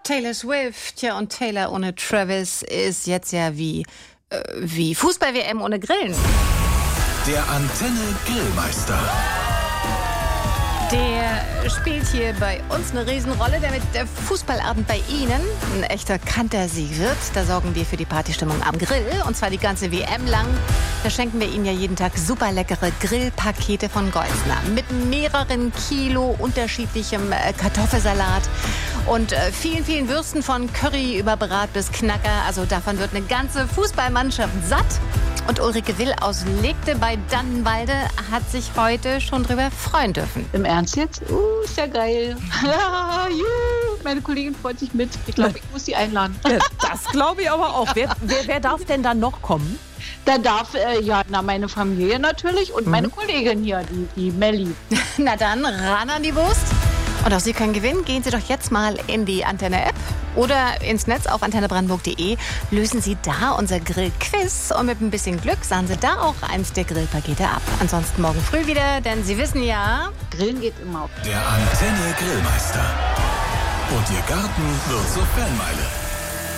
Taylor Swift, ja, und Taylor ohne Travis ist jetzt ja wie Fußball-WM ohne Grillen. Der Antenne Grillmeister. Der spielt hier bei uns eine Riesenrolle, damit der Fußballabend bei Ihnen ein echter Kantersieg wird. Da sorgen wir für die Partystimmung am Grill, und zwar die ganze WM lang. Da schenken wir Ihnen ja jeden Tag super leckere Grillpakete von Golsner mit mehreren Kilo unterschiedlichem Kartoffelsalat und vielen, vielen Würsten von Curry über Brat bis Knacker. Also davon wird eine ganze Fußballmannschaft satt. Und Ulrike Will aus Legte bei Dannenwalde hat sich heute schon drüber freuen dürfen. Im Ernst jetzt? Ist ja geil. Meine Kollegin freut sich mit. Ich glaube, ich muss sie einladen. Das glaube ich aber auch. Wer darf denn dann noch kommen? Da darf, meine Familie natürlich und meine Kollegin hier, die Melli. Na dann, ran an die Wurst. Und auch Sie können gewinnen. Gehen Sie doch jetzt mal in die Antenne-App oder ins Netz auf antennebrandenburg.de. Lösen Sie da unser Grillquiz und mit ein bisschen Glück sahen Sie da auch eins der Grillpakete ab. Ansonsten morgen früh wieder, denn Sie wissen ja... Grillen geht immer. Der Antenne Grillmeister. Und Ihr Garten wird zur Fanmeile.